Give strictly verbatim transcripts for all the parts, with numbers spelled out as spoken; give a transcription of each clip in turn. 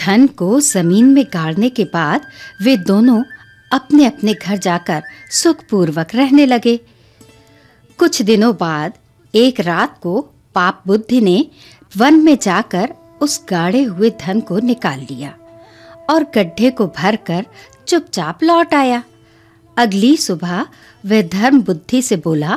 धन को जमीन में गाड़ने के बाद वे दोनों अपने अपने घर जाकर सुखपूर्वक रहने लगे। कुछ दिनों बाद एक रात को पाप बुद्धि ने वन में जाकर उस गाड़े हुए धन को निकाल लिया और गड्ढे को भरकर चुपचाप लौट आया। अगली सुबह वह धर्म बुद्धि से बोला,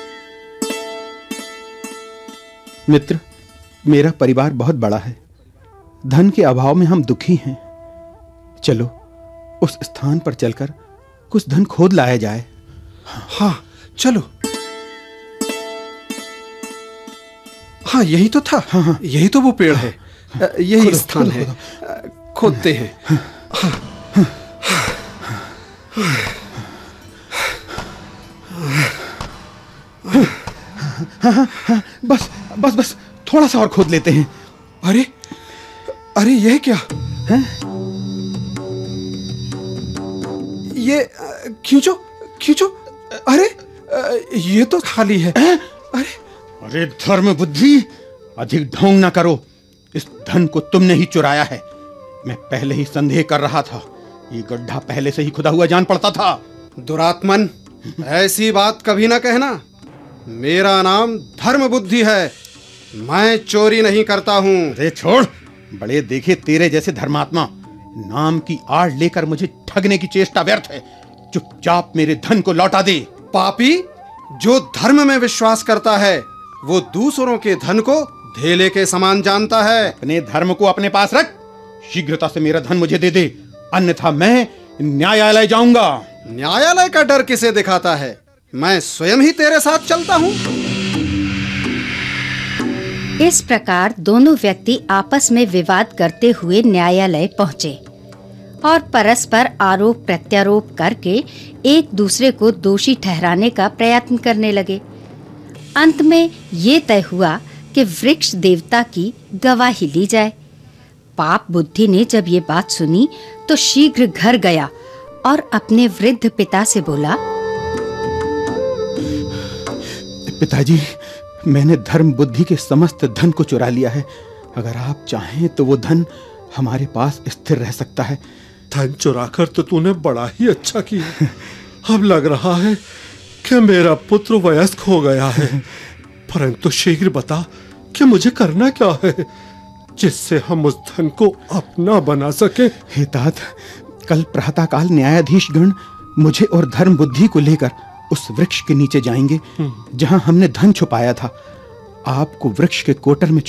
मित्र, मेरा परिवार बहुत बड़ा है। धन के अभाव में हम दुखी हैं। चलो उस स्थान पर चलकर कुछ धन खोद लाया जाए। हाँ, चलो। हाँ, यही तो था। हाँ, हाँ। यही तो वो पेड़ है। यही स्थान है। खोदते हैं। हाँ। हाँ, हाँ, हाँ, बस बस बस थोड़ा सा और खोद लेते हैं। अरे अरे यह क्या है? ये खींचो खींचो। अरे ये तो खाली है। अरे अरे धर्म बुद्धि, अधिक ढोंग ना करो। इस धन को तुमने ही चुराया है। मैं पहले ही संदेह कर रहा था। ये गड्ढा पहले से ही खुदा हुआ जान पड़ता था। दुरात्मन, ऐसी बात कभी ना कहना। मेरा नाम धर्म बुद्धि है। मैं चोरी नहीं करता हूँ। अरे छोड़, बड़े देखे तेरे जैसे धर्मात्मा। नाम की आड़ लेकर मुझे ठगने की चेष्टा व्यर्थ है। चुपचाप मेरे धन को लौटा दे। पापी, जो धर्म में विश्वास करता है वो दूसरों के धन को धेले के समान जानता है। अपने धर्म को अपने पास रख। शीघ्रता से मेरा धन मुझे दे दे, अन्यथा मैं न्यायालय जाऊंगा। न्यायालय का डर किसे दिखाता है? मैं स्वयं ही तेरे साथ चलता हूँ। इस प्रकार दोनों व्यक्ति आपस में विवाद करते हुए न्यायालय पहुंचे और परस्पर आरोप प्रत्यारोप करके एक दूसरे को दोषी ठहराने का प्रयत्न करने लगे। अंत में ये तय हुआ कि वृक्ष देवता की गवाही ली जाए। पाप बुद्धि ने जब ये बात सुनी तो शीघ्र घर गया और अपने वृद्ध पिता से बोला, पिताजी, मैंने धर्म बुद्धि के समस्त धन को चुरा लिया है। अगर आप चाहें तो वो धन हमारे पास स्थिर रह सकता है। धन चुराकर तो तूने बड़ा ही अच्छा किया। अब लग रहा है कि मेरा पुत्र वयस्क हो गया है। परंतु शीघ्र बता कि मुझे करना क्या है, जिससे हम उस धन को अपना बना सके। हे तात, कल प्रातःकाल न्यायाधीश गण मुझे और धर्म बुद्धि को लेकर उस वृक्ष के नीचे जाएंगे जहां हमने धन छुपाया था। आपको वृक्ष के कोटर में